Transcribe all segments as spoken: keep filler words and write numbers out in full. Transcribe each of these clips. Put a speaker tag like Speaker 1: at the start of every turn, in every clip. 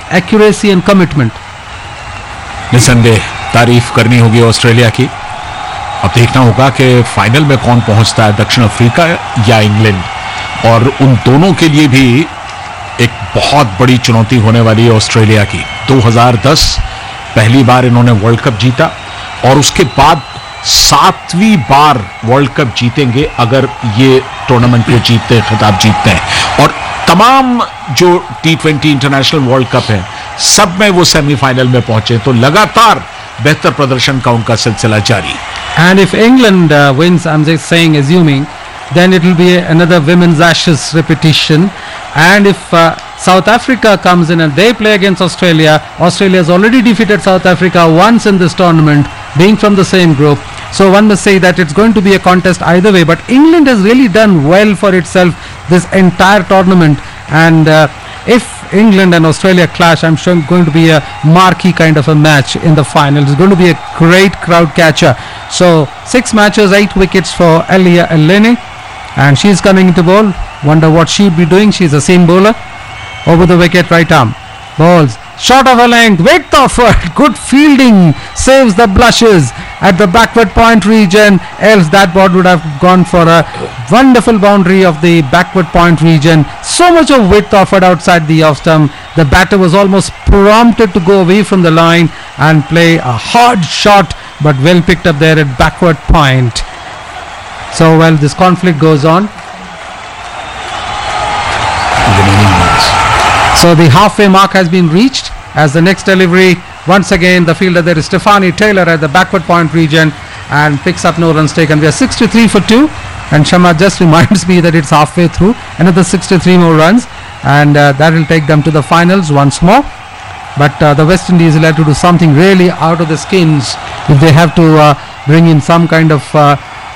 Speaker 1: accuracy and commitment.
Speaker 2: निसंदेह तारीफ करनी होगी ऑस्ट्रेलिया की। अब देखना होगा कि फाइनल में कौन पहुंचता है, दक्षिण अफ्रीका या इंग्लैंड, और उन दोनों के लिए भी एक बहुत बड़ी चुनौती होने वाली है ऑस्ट्रेलिया की। दो हज़ार दस पहली बार इन्होंने वर्ल्ड कप जीता और उसके बाद सातवीं बार वर्ल्ड कप जीतेंगे अगर ये टूर्नामेंट को जीतते हैं, खिताब जीतते हैं। और तमाम जो T twenty international world cup है सब में वो सेमीफाइनल में पहुंचे, तो लगातार बेहतर प्रदर्शन का उनका सिलसिला जारी।
Speaker 1: And if England uh, wins, I'm just saying, assuming, then it will be another women's Ashes repetition. And if uh, South Africa comes in and they play against Australia, Australia has already defeated South Africa once in this tournament, being from the same group. So one must say that it's going to be a contest either way. But England has really done well for itself this entire tournament. And uh, if England and Australia clash, I'm sure going to be a marquee kind of a match in the final. It's going to be a great crowd catcher. So six matches, eight wickets for Elia Eleni, and she's coming into bowl. Wonder what she'll be doing. She's a seam bowler. Over the wicket, right arm balls short of her length, width of her, good fielding, saves the blushes at the backward point region, else that ball would have gone for a wonderful boundary of the backward point region. So much of width offered outside the off stump. The batter was almost prompted to go away from the line and play a hard shot, but well picked up there at backward point. So well, this conflict goes on. So the halfway mark has been reached as the next delivery. Once again, the fielder there is Stephanie Taylor at the backward point region and picks up no runs taken. We are sixty-three for two, and Sharma just reminds me that it's halfway through. Another sixty-three more runs, and uh, that will take them to the finals once more. But uh, the West Indies will have to do something really out of the skins if they have to uh, bring in some kind of uh,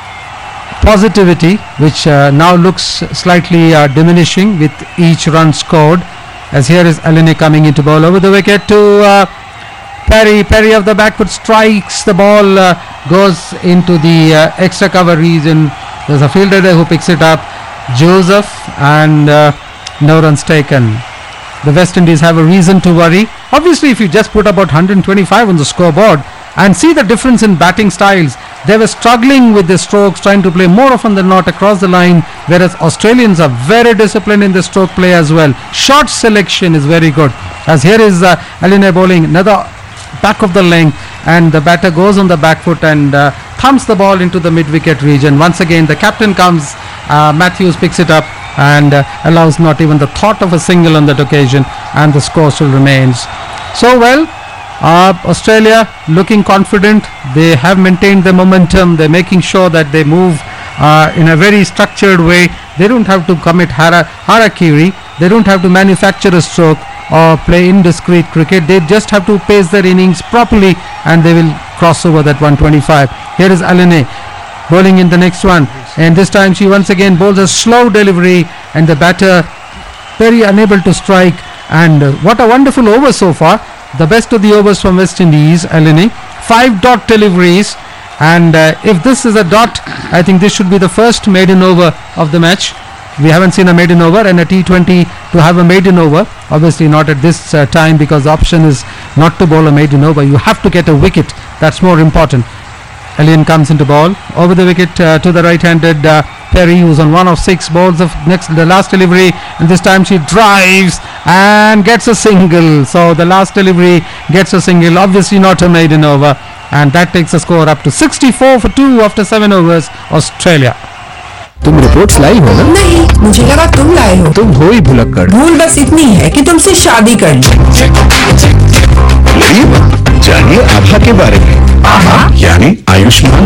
Speaker 1: positivity, which uh, now looks slightly uh, diminishing with each run scored. As here is Eleni coming into ball over the wicket to uh, Perry. Perry of the backward strikes. The ball uh, goes into the uh, extra cover region. There's a fielder there who picks it up, Joseph, and uh, no runs taken. The West Indies have a reason to worry. Obviously, if you just put about one hundred twenty-five on the scoreboard and see the difference in batting styles, they were struggling with the strokes, trying to play more often than not across the line, whereas Australians are very disciplined in the stroke play as well. Shot selection is very good. As here is uh, Eleni bowling, another back of the length, and the batter goes on the back foot and uh, thumps the ball into the mid-wicket region. Once again, the captain comes, uh, Matthews picks it up and uh, allows not even the thought of a single on that occasion, and the score still remains. So well, Uh, Australia looking confident. They have maintained the momentum. They're making sure that they move uh, in a very structured way. They don't have to commit hara- harakiri. They don't have to manufacture a stroke or play indiscreet cricket. They just have to pace their innings properly and they will cross over that one twenty-five. Here is Eleni bowling in the next one, and this time she once again bowls a slow delivery, and the batter very unable to strike. And uh, what a wonderful over so far. The best of the overs from West Indies, Eleni. Five dot deliveries, and uh, if this is a dot, I think this should be the first maiden over of the match. We haven't seen a maiden over, and a T twenty to have a maiden over. Obviously not at this uh, time, because the option is not to bowl a maiden over. You have to get a wicket. That's more important. Eleni comes into ball over the wicket uh, to the right-handed uh, Perry, who's on one of six balls of next the last delivery, and this time she drives and gets a single. So the last delivery gets a single, obviously not a maiden over, and that takes the score up to sixty-four for two after seven overs. Australia.
Speaker 3: तुम reports लाई हो ना?
Speaker 4: नहीं, मुझे लगा तुम लाए हो।
Speaker 3: तुम हो ही भुलक्कड़।
Speaker 4: भूल बस इतनी है कि तुमसे शादी कर ली।
Speaker 3: जानिए आभा के बारे में। आभा यानी आयुष्मान